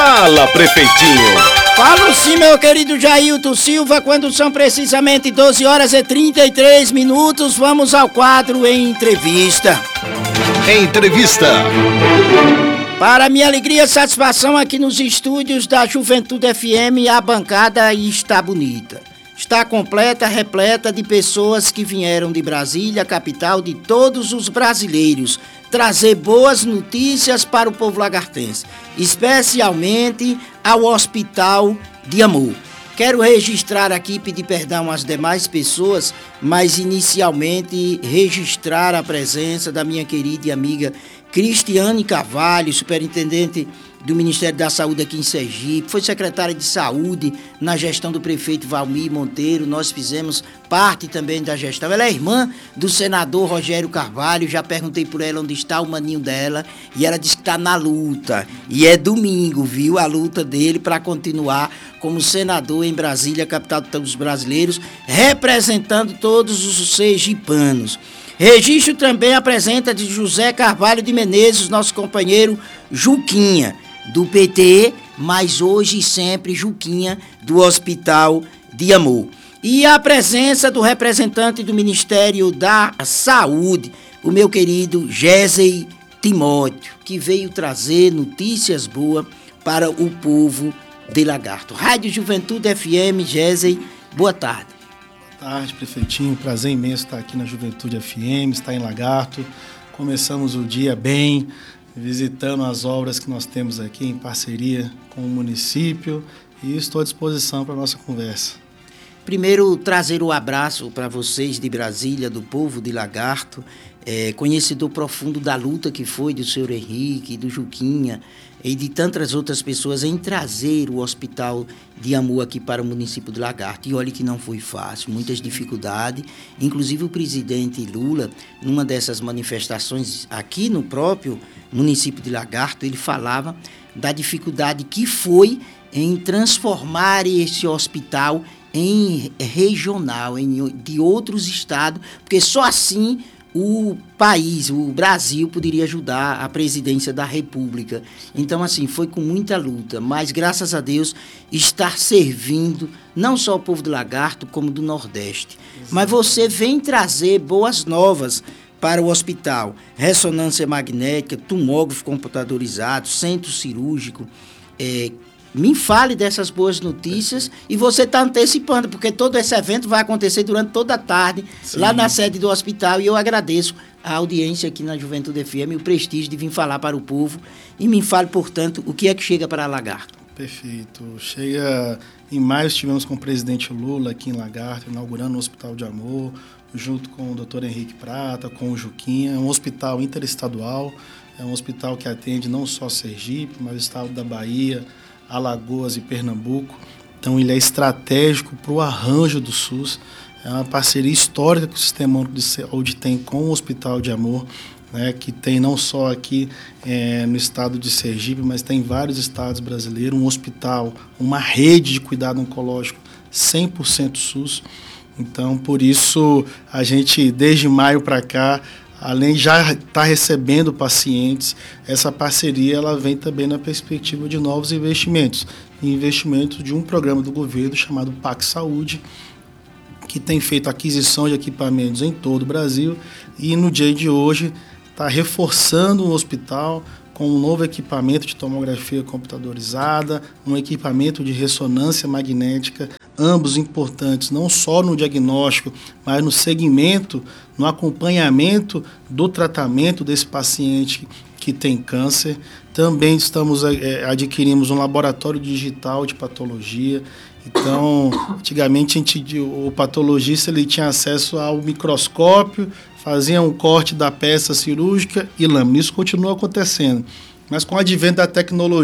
Fala, prefeitinho! Falo sim, meu querido Jailton Silva, quando são precisamente 12 horas e 33 minutos, vamos ao quadro em entrevista. Entrevista. Para minha alegria e satisfação, aqui nos estúdios da Juventude FM, a bancada está bonita. Está completa, repleta de pessoas que vieram de Brasília, capital de todos os brasileiros, trazer boas notícias para o povo lagartense, especialmente ao Hospital de Amor. Quero registrar aqui, pedir perdão às demais pessoas, mas inicialmente registrar a presença da minha querida e amiga Cristiane Carvalho, superintendente do Ministério da Saúde aqui em Sergipe, foi secretária de Saúde na gestão do prefeito Valmir Monteiro, nós fizemos parte também da gestão. Ela é irmã do senador Rogério Carvalho, já perguntei por ela onde está o maninho dela, e ela disse que está na luta, e é domingo, viu, a luta dele para continuar como senador em Brasília, capital dos brasileiros, representando todos os sergipanos. Registro também a presença de José Carvalho de Menezes, nosso companheiro Juquinha, do PT, mas hoje e sempre Juquinha, do Hospital de Amor. E a presença do representante do Ministério da Saúde, o meu querido Gései Timóteo, que veio trazer notícias boas para o povo de Lagarto. Rádio Juventude FM, Gései, boa tarde. Boa tarde, prefeitinho. Prazer imenso estar aqui na Juventude FM, estar em Lagarto. Começamos o dia bem, visitando as obras que nós temos aqui em parceria com o município, e estou à disposição para a nossa conversa. Primeiro, trazer o abraço para vocês de Brasília, do povo de Lagarto, conhecedor profundo da luta que foi do senhor Henrique, do Juquinha e de tantas outras pessoas em trazer o Hospital de Amor aqui para o município de Lagarto. E olha que não foi fácil, muitas dificuldades. Inclusive o presidente Lula, numa dessas manifestações aqui no próprio município de Lagarto, ele falava da dificuldade que foi em transformar esse hospital em regional, de outros estados, porque só assim o país, o Brasil, poderia ajudar a presidência da República. Então, assim, foi com muita luta, mas, graças a Deus, está servindo não só o povo do Lagarto, como do Nordeste. Exato. Mas você vem trazer boas novas para o hospital. Ressonância magnética, tomógrafo computadorizado, centro cirúrgico. Me fale dessas boas notícias e você está antecipando, porque todo esse evento vai acontecer durante toda a tarde, sim, lá na sede do hospital, e eu agradeço a audiência aqui na Juventude FM e o prestígio de vir falar para o povo. E me fale, portanto, o que é que chega para Lagarto. Perfeito. Chega, em maio estivemos com o presidente Lula aqui em Lagarto, inaugurando o Hospital de Amor, junto com o Dr. Henrique Prata, com o Juquinha. É um hospital interestadual, é um hospital que atende não só Sergipe, mas o estado da Bahia, Alagoas e Pernambuco. Então ele é estratégico para o arranjo do SUS. É uma parceria histórica que o Sistema Único de Saúde tem com o Hospital de Amor, né, que tem não só aqui no estado de Sergipe, mas tem em vários estados brasileiros, um hospital, uma rede de cuidado oncológico 100% SUS. Então, por isso, a gente, desde maio para cá, além de já estar recebendo pacientes, essa parceria ela vem também na perspectiva de novos investimentos. Investimentos de um programa do governo chamado PAC Saúde, que tem feito aquisição de equipamentos em todo o Brasil e no dia de hoje está reforçando o hospital com um novo equipamento de tomografia computadorizada, um equipamento de ressonância magnética, ambos importantes não só no diagnóstico, mas no segmento, no acompanhamento do tratamento desse paciente que tem câncer. Também adquirimos um laboratório digital de patologia. Então, antigamente o patologista ele tinha acesso ao microscópio, fazia um corte da peça cirúrgica e lâmina. Isso continua acontecendo. Mas com o advento da tecnologia,